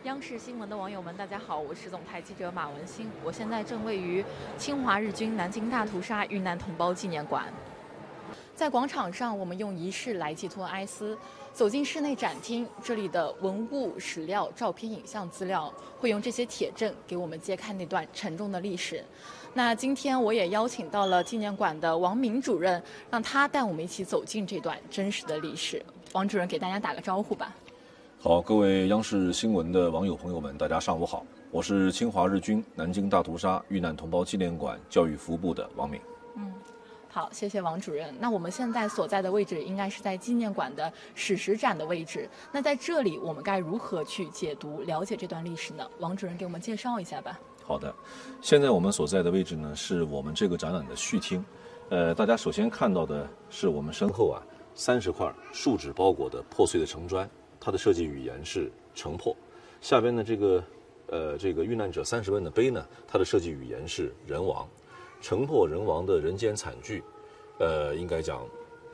央视新闻的网友们，大家好，我是总台记者马文新，我现在正位于侵华日军南京大屠杀遇难同胞纪念馆。在广场上，我们用仪式来寄托哀思。走进室内展厅，这里的文物、史料、照片、影像资料会用这些铁证给我们揭开那段沉重的历史。那今天我也邀请到了纪念馆的王明主任，让他带我们一起走进这段真实的历史。王主任给大家打个招呼吧。 好，各位央视新闻的网友朋友们，大家上午好，我是侵华日军南京大屠杀遇难同胞纪念馆教育服务部的王明。 好，谢谢王主任。那我们现在所在的位置应该是在纪念馆的史实展的位置。那在这里，我们该如何去解读、了解这段历史呢？王主任给我们介绍一下吧。 好的，现在我们所在的位置呢，是我们这个展览的序厅。大家首先看到的是我们身后30块树脂包裹的破碎的城砖，它的设计语言是城破。下边的这个遇难者30问的碑呢，它的设计语言是人亡。城破人亡的人间惨剧，应该讲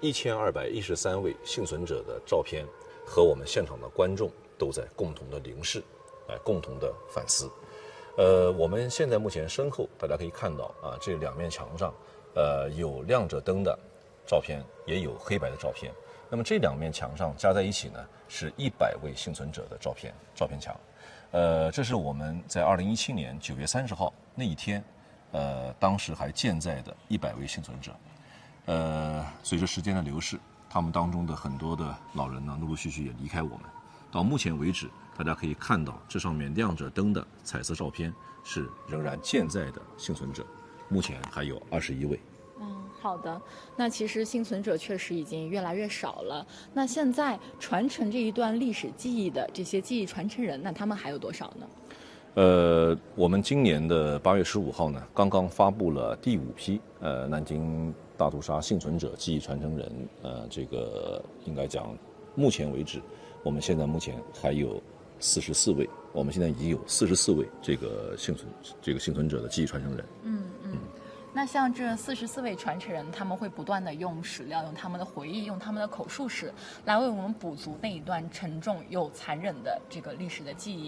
1213位幸存者的照片和我们现场的观众都在共同的凝视，共同的反思。我们现在目前身后大家可以看到这两面墙上，有亮着灯的照片，也有黑白的照片。那么这两面墙上加在一起呢，是100位幸存者的照片墙。这是我们在2017年9月30号那一天。当时还健在的100位幸存者，随着时间的流逝，他们当中的很多的老人呢，陆陆续续也离开我们。到目前为止，大家可以看到这上面亮着灯的彩色照片是仍然健在的幸存者，目前还有21位。 好的，那其实幸存者确实已经越来越少了。那现在传承这一段历史记忆的这些记忆传承人，那他们还有多少呢？ 我们今年的8月15号呢，刚刚发布了第5批南京大屠杀幸存者记忆传承人，这个应该讲，目前为止，我们现在目前还有44位，我们现在已经有44位这个幸存者的记忆传承人。 那像这44位传承人，他们会不断的用史料、用他们的回忆、用他们的口述史，来为我们补足那一段沉重又残忍的这个历史的记忆。